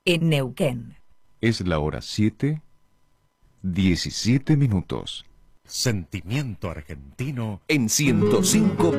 en Neuquén. Es la hora 7:17. Sentimiento argentino En 105.